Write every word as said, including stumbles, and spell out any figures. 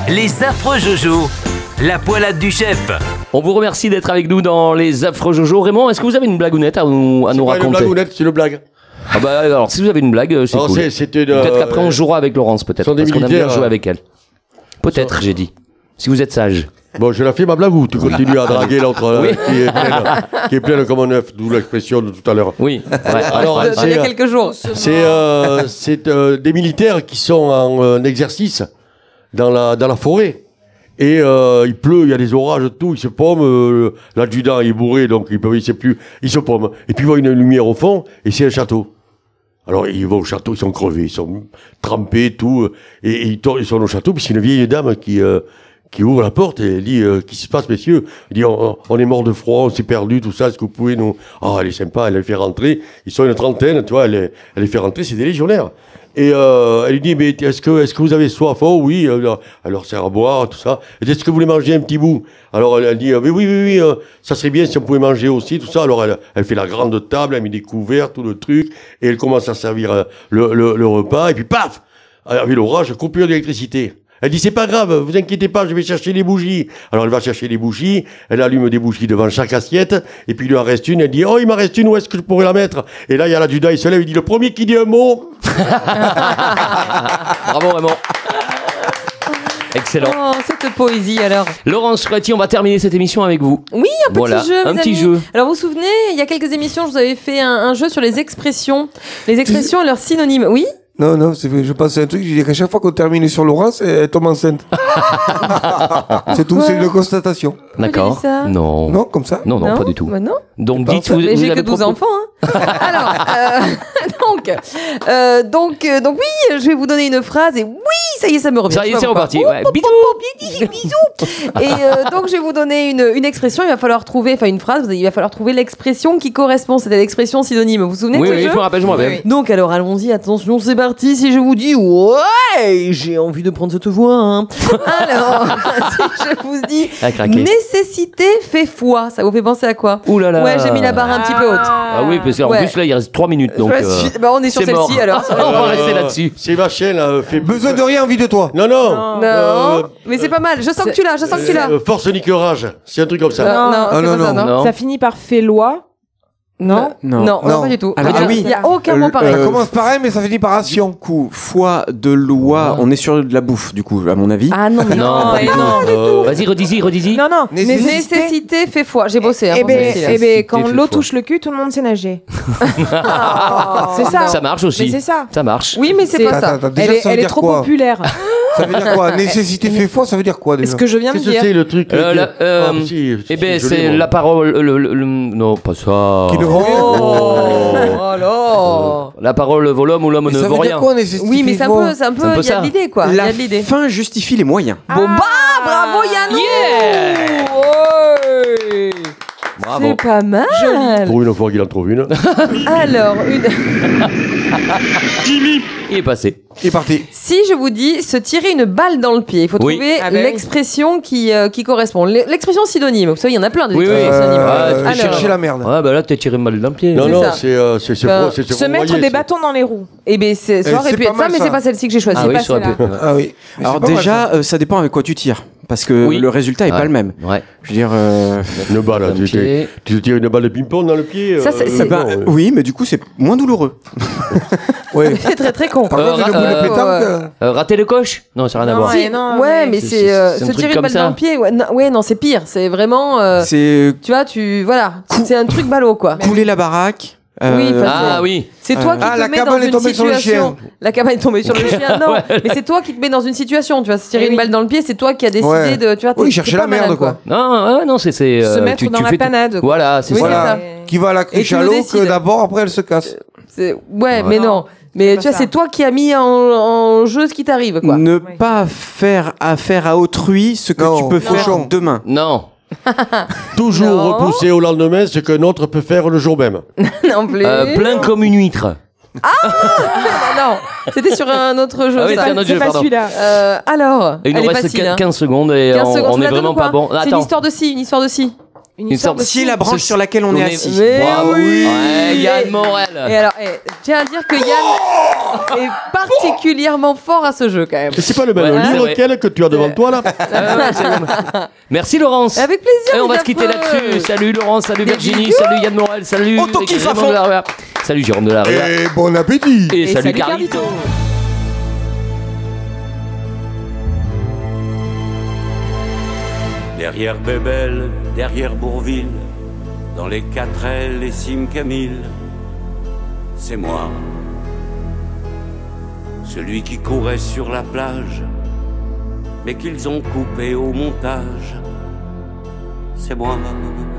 Les affreux Jojo, la poilade du chef. On vous remercie d'être avec nous dans les affreux Jojo. Raymond, est-ce que vous avez une blagounette à nous, à nous raconter? C'est pas une blagounette, c'est une blague. Ah bah alors, si vous avez une blague, c'est alors, cool. C'est, c'est une, peut-être euh, qu'après on jouera avec Laurence, peut-être, sont des parce qu'on aime bien militaires, jouer avec elle. Peut-être, sont... j'ai dit. Si vous êtes sage. Bon, je la fais ma blague ou tu continues à draguer l'autre oui. qui, est pleine, qui est pleine comme un œuf, d'où l'expression de tout à l'heure. Oui. Ouais. Alors, de, il y a quelques jours. C'est, euh, c'est euh, des militaires qui sont en euh, exercice dans la, dans la forêt. Et euh, il pleut, il y a des orages, tout, ils se paument, euh, l'adjudant il est bourré, donc il ne sait plus, il se paume. Et puis il voit une lumière au fond, et c'est un château. Alors ils vont au château, ils sont crevés, ils sont trempés, tout, et, et ils, tournent, ils sont au château, puis c'est une vieille dame qui, euh, qui ouvre la porte et elle dit euh, « Qu'est-ce qui se passe, messieurs ?» Il dit on, « On est mort de froid, on s'est perdu, tout ça, est-ce que vous pouvez nous... » Ah, elle est sympa, elle les fait rentrer, ils sont une trentaine, tu vois, elle, les, elle les fait rentrer, c'est des légionnaires. Et euh, elle lui dit, mais est-ce que, est-ce que vous avez soif? Oh oui, alors, elle leur sert à boire, tout ça. Et est-ce que vous voulez manger un petit bout? Alors elle, elle dit, oui, oui, oui, oui euh, ça serait bien si on pouvait manger aussi, tout ça. Alors elle, elle fait la grande table, elle met des couverts, tout le truc, et elle commence à servir euh, le, le, le repas, et puis paf, avec l'orage, coupure d'électricité. Elle dit, c'est pas grave, vous inquiétez pas, je vais chercher les bougies. Alors elle va chercher les bougies, elle allume des bougies devant chaque assiette, et puis il lui en reste une, elle dit, oh, il m'en reste une, où est-ce que je pourrais la mettre? Et là, il y a l'adjudant, il se lève, il dit, le premier qui dit un mot. Bravo, Raymond. Excellent. Oh, cette poésie alors. Laurence Fretti, on va terminer cette émission avec vous. Oui, un petit voilà, jeu. Un mes petit amis. jeu. Alors vous vous souvenez, il y a quelques émissions, je vous avais fait un, un jeu sur les expressions. Les expressions et leurs synonymes. Oui? Non, non, c'est, je pense à un truc, je dis qu'à chaque fois qu'on termine sur Laurence, elle tombe enceinte. C'est tout, c'est une constatation. D'accord. Non. Non, comme ça? Non, non, non pas du tout. Bah non. Donc pas. dites, vous, Mais vous j'ai avez que douze propos... enfants. Hein. Alors, euh, donc, euh, donc, euh, donc oui, je vais vous donner une phrase et oui, ça y est, ça me revient. Ça y est, c'est reparti. Ouais. Oh, bisous. Bisous. Et euh, donc, je vais vous donner une, une expression. Il va falloir trouver, enfin une phrase. Il va falloir trouver l'expression qui correspond. C'était l'expression synonyme. Vous vous souvenez oui, de ce oui, jeu? je me rappelle, je me rappelle. Oui, oui. Donc, alors, allons-y. Attention, c'est parti. Si je vous dis ouais, j'ai envie de prendre cette voix. Hein. Alors, si je vous dis nécessité fait foi, ça vous fait penser à quoi? Ouh là là. Ouais, j'ai mis la barre un petit peu haute. Ah oui, parce qu'en ouais. plus là, il reste trois minutes. Donc, euh, bah, on est sur c'est celle-ci mort. alors. On va rester là-dessus. C'est vachel, là. Fait... Besoin de rien, envie de toi. Non, non. Non, euh, mais c'est pas mal. Je sens que tu l'as, je sens que tu l'as. Euh, force niquerage, c'est un truc comme ça. Non, non, Ah, c'est non, pas non, ça, non. non. Ça finit par fait loi. Non, Non. non, Non. pas du tout. Alors, il y a, ah oui. il y a aucun mot Euh, pareil. Ça commence pareil, mais ça finit par ration. Du coup, foi de loi, on est sur de la bouffe, du coup, à mon avis. Ah non, mais Non, non, pas du mais tout. non. Euh, Vas-y, redis-y, redis-y. Non, non. Nécessité. Nécessité fait foi. J'ai bossé. Hein, Eh pour ben, celle-ci, là. eh ben, quand fait l'eau foi. touche le cul, tout le monde sait nager. C'est ça. Ça marche aussi. Mais c'est ça. Ça marche. Oui, mais c'est C'est- pas ça. Attends, attends, déjà, Elle est, ça veut elle est dire trop quoi? populaire. Ça veut dire quoi? Nécessité fait foi, ça veut dire quoi déjà? Ce que je viens de Qu'est-ce que dire. c'est le truc Euh, euh, la- euh, ah, si, Eh ben, je l'ai, c'est moi. la parole. Le, le- le- non, pas ça. Qui ne vaut rien. Oh, alors. La parole vaut l'homme ou l'homme Mais ne ça vaut veut rien. dire quoi, nécessité Oui, mais fait c'est un foi? peu, c'est un peu, C'est un peu il y a ça. de l'idée quoi. Il y La a de l'idée. fin justifie les moyens. Bon bah, bravo Yannou. Ouais. Bravo. C'est pas mal. Pour une fois qu'il en trouve une. Alors, une... Il est passé. Il est parti. si je vous dis se tirer une balle dans le pied, il faut Oui. trouver Ah bah oui. l'expression qui, euh, qui correspond. L'expression synonyme, vous savez, il y en a plein de Oui, oui. expressions synonymes. Euh, Alors. chercher la merde. Ouais, bah là, t'es tiré mal dans le pied. Non, C'est non, ça. c'est euh, c'est c'est Ben, faux, c'est Se faux mettre moyen, des c'est- bâtons dans les roues. Eh ben, c'est- ça Eh, aurait c'est pu pas être ça, mal, mais ça. c'est pas celle-ci que j'ai choisie. Ah oui, pas ça aurait pu. celle-là. Ah oui. Mais Alors c'est pas mal, déjà, ça. euh, ça dépend avec quoi tu tires. Parce que Oui. le résultat est Ouais. pas le même. Ouais. Je veux dire... euh, Une balle, Dans le tu, pied. tu, tu tires une balle de ping-pong dans le pied. Ça, c'est- euh, c'est- bah, non, euh, euh, oui, mais du coup, c'est moins douloureux. Ouais. C'est très très con. Par Euh, contre, une ra- boule de euh, pétanque. ouais. euh, Euh, rater le coche? Non, ça n'a rien à Non, voir. ouais. Si, non, ouais, mais mais c'est- c'est c'est- euh, c'est un se truc tirer une comme balle ça. dans le pied. Ouais, non, ouais, non, c'est pire. C'est vraiment. euh, C'est Tu vois, tu voilà, c'est un truc ballot quoi. couler la baraque. euh, Oui, enfin, Ah oui. C'est toi qui Ah, te la mets dans cabane est une tombée sur le situation. La cabane est tombée sur le chien. Non, mais c'est toi qui te mets dans une situation. Tu vas se tirer Eh une oui. balle dans le pied. C'est toi qui as décidé Ouais. de. Tu vois, Oui, t'es- chercher t'es la pas malin, merde, quoi. Non, ouais, non, c'est. c'est, Se euh, mettre tu- tu dans la fais- panade, quoi. Voilà, c'est Oui, ça. c'est Voilà. ça. Qui va à la Et cruche tu à le l'eau décides. que d'abord, après, elle se casse. C'est- Ouais, mais non. Mais C'est tu pas vois, ça. c'est toi qui as mis en, en jeu ce qui t'arrive, quoi. Ne Oui. pas faire affaire à autrui ce que Non, tu peux faire cochon. demain. Non. Toujours Non. repousser au lendemain ce qu'un autre peut faire le jour même. non plus. Euh, plein comme une huître. non, non. C'était sur un autre jeu. Ah oui, ça. c'est un autre C'est jeu, pas pardon. celui-là. Euh, alors, Il elle nous est reste facile. quinze hein. quinze secondes et quinze on, secondes, on tu est la donnes vraiment ou pas pas bon. C'est une Attends. histoire de si, une histoire de si. Une histoire de Si fou. la branche Ce- sur laquelle on, on est est- assis. Mais Bravo. oui. Ouais, Yann Morel. Et alors, eh, je tiens à dire que Yann est particulièrement fort à ce jeu quand même. Et c'est pas le même Ouais, c'est livre vrai. quel que tu as devant toi là. Ah ouais, c'est bon. Merci Laurence. Avec plaisir. Et on les va se quitter affreux. là-dessus. Salut Laurence, salut Des Virginie, bisous. salut Yann Morel, salut Auto-kiff à Jérôme fond. de la Rue. Salut Jérôme de la Rue. Et bon appétit. Et, Et salut, salut Carlito. Carlito. Derrière Bébel, derrière Bourville, dans les quatre ailes et Sim-Camille, c'est moi. Celui qui courait sur la plage, mais qu'ils ont coupé au montage, c'est moi.